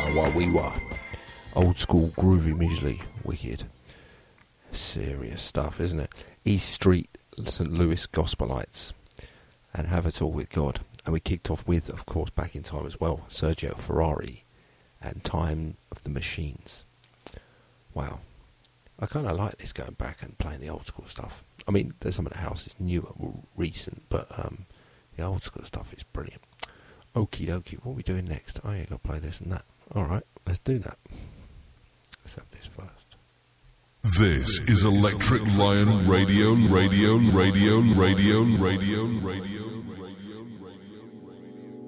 Wawiwa. Old school groovy muesli. Wicked. Serious stuff, isn't it? East Street St. Louis Gospelites and Have It All With God. And we kicked off with, of course, back in time as well, Sergio Ferrari and Time of the Machines. Wow. I kind of like this, going back and playing the old school stuff. I mean, there's some of the house is newer, more recent, but the old school stuff is brilliant. Okie dokie, what are we doing next? Oh, yeah, got to play this and that. Alright, let's do that. Let's have this first. This is Electric Lion Radio, Radio, Radio, Radio, Radio, Radio, Radio.